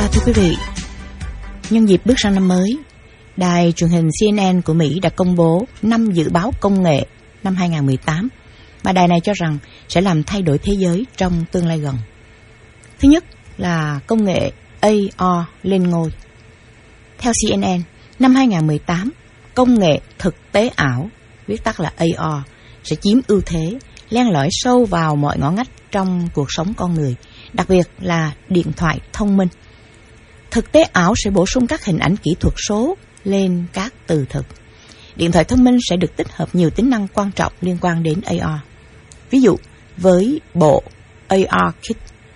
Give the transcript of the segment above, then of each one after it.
Thưa quý vị, nhân dịp bước sang năm mới, đài truyền hình CNN của Mỹ đã công bố 5 dự báo công nghệ năm 2018 mà đài này cho rằng sẽ làm thay đổi thế giới trong tương lai gần. Thứ nhất là công nghệ AR lên ngôi. Theo CNN, năm 2018, công nghệ thực tế ảo, viết tắt là AR, sẽ chiếm ưu thế, len lỏi sâu vào mọi ngõ ngách trong cuộc sống con người, đặc biệt là điện thoại thông minh. Thực tế ảo sẽ bổ sung các hình ảnh kỹ thuật số lên các từ thực. Điện thoại thông minh sẽ được tích hợp nhiều tính năng quan trọng liên quan đến AR. Ví dụ, với bộ AR Kit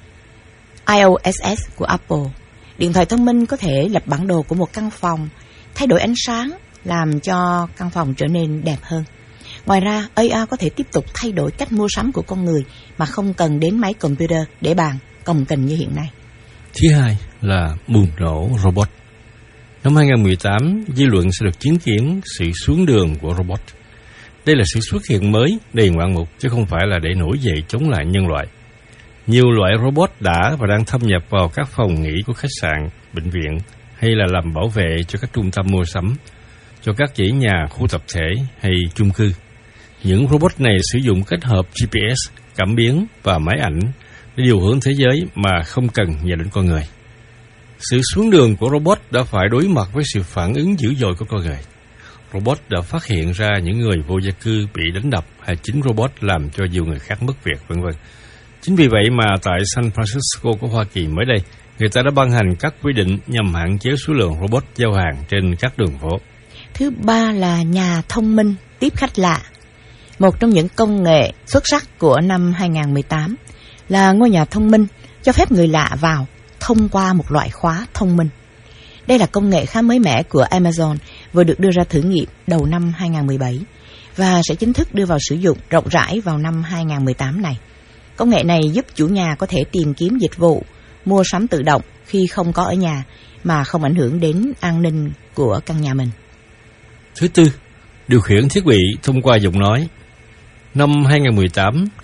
iOS của Apple, điện thoại thông minh có thể lập bản đồ của một căn phòng, thay đổi ánh sáng, làm cho căn phòng trở nên đẹp hơn. Ngoài ra, AR có thể tiếp tục thay đổi cách mua sắm của con người mà không cần đến máy computer để bàn cồng kềnh như hiện nay. Thứ hai là bùng nổ robot. Năm 2018, dư luận sẽ được chứng kiến sự xuống đường của robot. Đây là sự xuất hiện mới đầy ngoạn mục, chứ không phải là để nổi dậy chống lại nhân loại. Nhiều loại robot đã và đang thâm nhập vào các phòng nghỉ của khách sạn, bệnh viện, hay là làm bảo vệ cho các trung tâm mua sắm, cho các dãy nhà, khu tập thể hay chung cư. Những robot này sử dụng kết hợp GPS, cảm biến và máy ảnh để điều hướng thế giới mà không cần nhờ đến con người. Sự xuống đường của robot đã phải đối mặt với sự phản ứng dữ dội của con người. Robot đã phát hiện ra những người vô gia cư bị đánh đập hay chính robot làm cho nhiều người khác mất việc, v.v. Chính vì vậy mà tại San Francisco của Hoa Kỳ mới đây, người ta đã ban hành các quy định nhằm hạn chế số lượng robot giao hàng trên các đường phố. Thứ ba là nhà thông minh tiếp khách lạ. Một trong những công nghệ xuất sắc của năm 2018 là ngôi nhà thông minh cho phép người lạ vào thông qua một loại khóa thông minh. Đây là công nghệ khá mới mẻ của Amazon, vừa được đưa ra thử nghiệm đầu năm 2017 và sẽ chính thức đưa vào sử dụng rộng rãi vào năm 2018 này. Công nghệ này giúp chủ nhà có thể tìm kiếm dịch vụ, mua sắm tự động khi không có ở nhà mà không ảnh hưởng đến an ninh của căn nhà mình. Thứ tư, điều khiển thiết bị thông qua giọng nói. Năm 2018,